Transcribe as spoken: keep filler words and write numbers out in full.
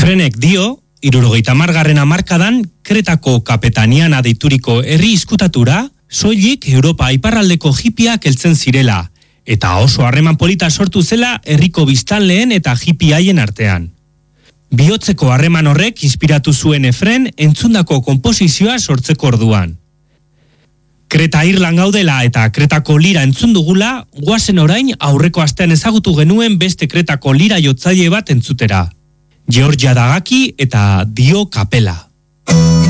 Efrenek dio, hirurogeita hamargarren hamarkadan Kretako kapetaniana deituriko herri izkutatura, soilik Europa iparraldeko hipiak heltzen zirela, eta oso harreman polita sortu zela herriko biztanleen eta hipi haien artean. Bihotzeko harreman horrek inspiratu zuen Efren entzundako konposizioa sortzeko orduan. Kreta Irlan gaudela eta Kretako lira entzun dugula, goazen orain aurreko astean ezagutu genuen beste Kretako lira jotzaile bat entzutera. Georgia Dagaki eta Dio Kapela.